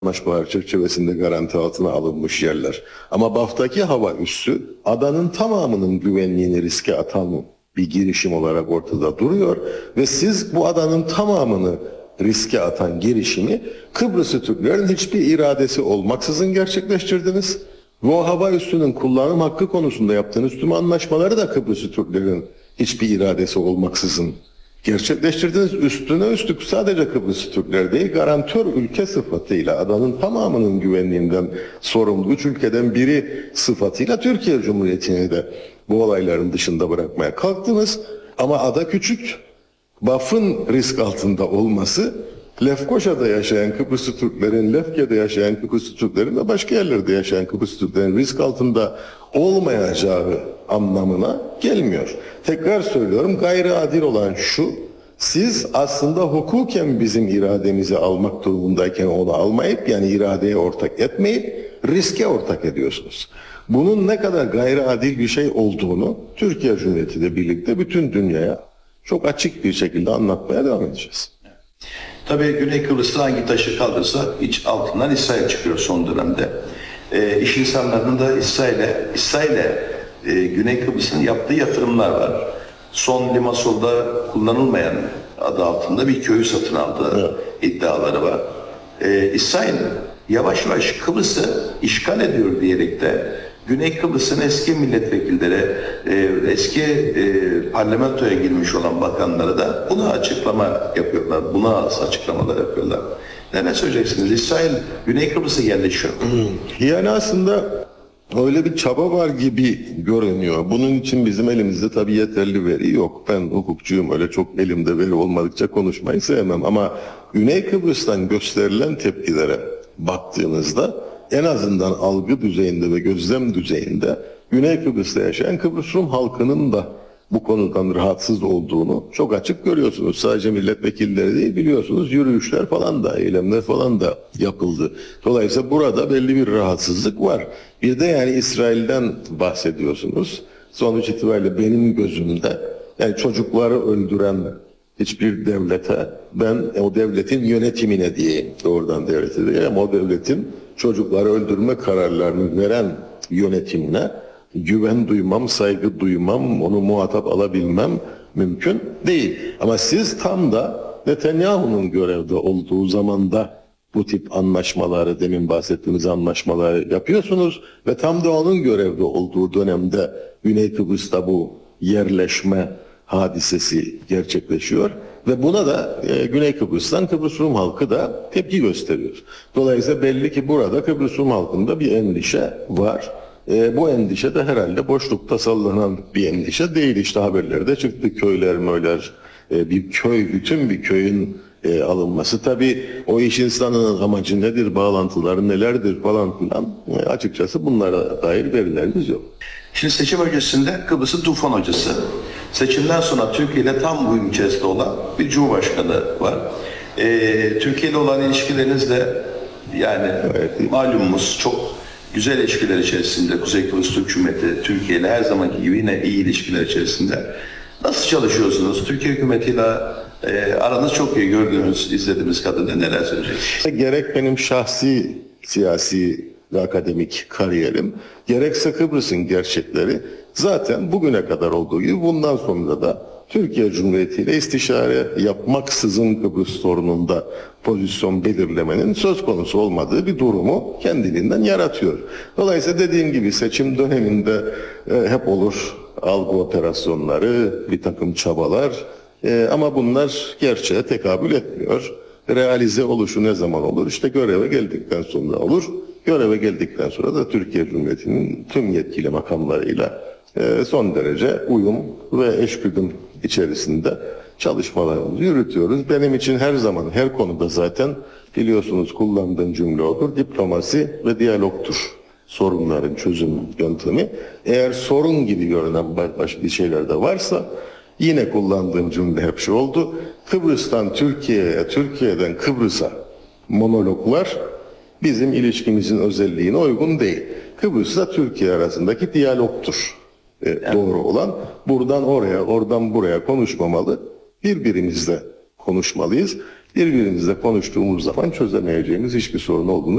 anlaşmalar çerçevesinde garanti altına alınmış yerler. Ama BAF'taki hava üssü adanın tamamının güvenliğini riske atan bir girişim olarak ortada duruyor ve siz bu adanın tamamını riske atan girişimi Kıbrıs'ı Türklerin hiçbir iradesi olmaksızın gerçekleştirdiniz. Ve o hava üssünün kullanım hakkı konusunda yaptığınız tüm anlaşmaları da Kıbrıs'ı Türklerin hiçbir iradesi olmaksızın gerçekleştirdiniz. Üstüne üstlük sadece Kıbrıs Türkler değil, garantör ülke sıfatıyla adanın tamamının güvenliğinden sorumlu 3 ülkeden biri sıfatıyla Türkiye Cumhuriyeti'ni de bu olayların dışında bırakmaya kalktınız. Ama ada küçük, BAF'ın risk altında olması, Lefkoşa'da yaşayan Kıbrıslı Türklerin, Lefke'de yaşayan Kıbrıslı Türklerin ve başka yerlerde yaşayan Kıbrıslı Türklerin risk altında olmayacağı anlamına gelmiyor. Tekrar söylüyorum, gayri adil olan şu, siz aslında hukuken bizim irademizi almak durumundayken onu almayıp, yani iradeye ortak etmeyip riske ortak ediyorsunuz. Bunun ne kadar gayri adil bir şey olduğunu Türkiye Cumhuriyeti ile birlikte bütün dünyaya çok açık bir şekilde anlatmaya devam edeceğiz. Tabii Güney Kıbrıs'ta hangi taşı kaldırsa iç altından İsrail çıkıyor son dönemde. İş insanlarının da İsrail'e Güney Kıbrıs'ın yaptığı yatırımlar var. Son Limassol'da kullanılmayan adı altında bir köyü satın aldığı iddiaları var. İsrail yavaş yavaş Kıbrıs'ı işgal ediyor diyerek de Güney Kıbrıs'ın eski milletvekilleri, eski parlamentoya girmiş olan bakanları da buna açıklama yapıyorlar. Buna açıklamalar yapıyorlar. Ne söyleyeceksiniz? İsrail Güney Kıbrıs'a yerleşiyor. Yani aslında öyle bir çaba var gibi görünüyor. Bunun için bizim elimizde tabii yeterli veri yok. Ben hukukçuyum, öyle çok elimde veri olmadıkça konuşmayı sevmem. Ama Güney Kıbrıs'tan gösterilen tepkilere baktığınızda en azından algı düzeyinde ve gözlem düzeyinde Güney Kıbrıs'ta yaşayan Kıbrıs Rum halkının da bu konudan rahatsız olduğunu çok açık görüyorsunuz. Sadece milletvekilleri değil, biliyorsunuz yürüyüşler falan da, eylemler falan da yapıldı. Dolayısıyla burada belli bir rahatsızlık var. Bir de yani İsrail'den bahsediyorsunuz. Sonuç itibariyle benim gözümde yani çocukları öldüren hiçbir devlete, ben o devletin yönetimine diyeyim, doğrudan devlete değil ama o devletin çocukları öldürme kararlarını veren yönetimine güven duymam, saygı duymam, onu muhatap alabilmem mümkün değil. Ama siz tam da Netanyahu'nun görevde olduğu zamanda bu tip anlaşmaları, demin bahsettiğimiz anlaşmaları yapıyorsunuz ve tam da onun görevde olduğu dönemde Güney Kıbrıs'ta bu yerleşme hadisesi gerçekleşiyor ve buna da Güney Kıbrıs'tan Kıbrıs Rum halkı da tepki gösteriyor. Dolayısıyla belli ki burada Kıbrıs Rum halkında bir endişe var. Bu endişe de herhalde boşlukta sallanan bir endişe değil. İşte haberlerde çıktı, köyler möyler, bir köy, bütün bir köyün alınması. Tabii o iş insanının amacı nedir, bağlantıları nelerdir falan filan açıkçası bunlara dair verilerimiz yok. Şimdi seçim öncesinde Kıbrıs'ın Tufan Hocası, seçimden sonra Türkiye ile tam uyum içerisinde olan bir Cumhurbaşkanı var. Türkiye ile olan ilişkileriniz de yani evet, malumunuz çok güzel ilişkiler içerisinde. Kuzey Kıbrıs Türk Cumhuriyeti Türkiye ile her zamanki gibi yine iyi ilişkiler içerisinde. Nasıl çalışıyorsunuz? Türkiye hükümetiyle aranız çok iyi, gördüğünüz, izlediğimiz kadarıyla neler söyleyeceksiniz? Gerek benim şahsi siyasi ve akademik kariyerim, gerekse Kıbrıs'ın gerçekleri zaten bugüne kadar olduğu gibi bundan sonra da Türkiye Cumhuriyeti ile istişare yapmaksızın Kıbrıs sorununda pozisyon belirlemenin söz konusu olmadığı bir durumu kendiliğinden yaratıyor. Dolayısıyla dediğim gibi seçim döneminde hep olur algı operasyonları, bir takım çabalar ama bunlar gerçeğe tekabül etmiyor. Realize oluşu ne zaman olur? İşte göreve geldikten sonra olur. Göreve geldikten sonra da Türkiye Cumhuriyeti'nin tüm yetkili makamlarıyla son derece uyum ve eşgüdüm içerisinde çalışmalarımızı yürütüyoruz. Benim için her zaman, her konuda zaten biliyorsunuz kullandığım cümle odur. Diplomasi ve diyalogtur sorunların çözüm yöntemi. Eğer sorun gibi görünen başka şeyler de varsa yine kullandığım cümle hep şu oldu. Kıbrıs'tan Türkiye'ye, Türkiye'den Kıbrıs'a monologlar bizim ilişkimizin özelliğine uygun değil. Kıbrıs'la Türkiye arasındaki diyalogtur doğru olan. Buradan oraya, oradan buraya konuşmamalı. Birbirimizle konuşmalıyız. birbirimizle konuştuğumuz zaman çözemeyeceğimiz hiçbir sorun olduğunu